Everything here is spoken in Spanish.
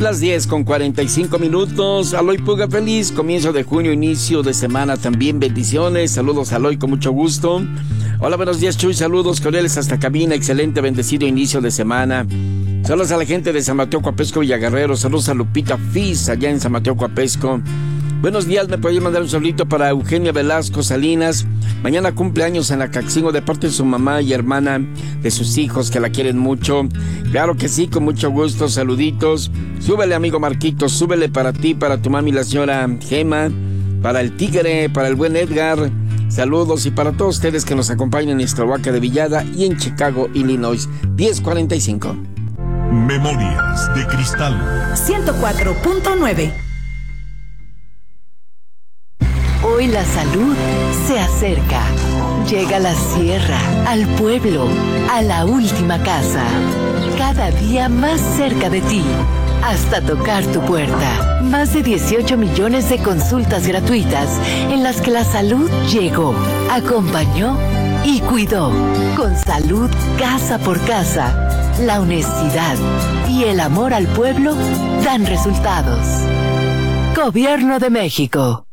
Las 10:45. Aloy Puga, feliz comienzo de junio, inicio de semana también, bendiciones, saludos Aloy, con mucho gusto. Hola, buenos días Chuy, saludos cordiales hasta cabina, excelente, bendecido inicio de semana. Saludos a la gente de San Mateo Coapesco, Villaguerrero, saludos a Lupita Fis allá en San Mateo Coapesco. Buenos días, me podría mandar un saludito para Eugenia Velasco Salinas. Mañana cumpleaños en la Caxingo de parte de su mamá y hermana, de sus hijos que la quieren mucho. Claro que sí, con mucho gusto, saluditos. Súbele, amigo Marquitos, súbele para ti, para tu mami, la señora Gema, para el Tigre, para el buen Edgar. Saludos y para todos ustedes que nos acompañan en Eslovaquia de Villada y en Chicago, Illinois. 10:45. Memorias de Cristal 104.9. Hoy la salud se acerca. Llega a la sierra, al pueblo, a la última casa. Cada día más cerca de ti, hasta tocar tu puerta. Más de 18 millones de consultas gratuitas en las que la salud llegó, acompañó y cuidó. Con salud casa por casa, la honestidad y el amor al pueblo dan resultados. Gobierno de México.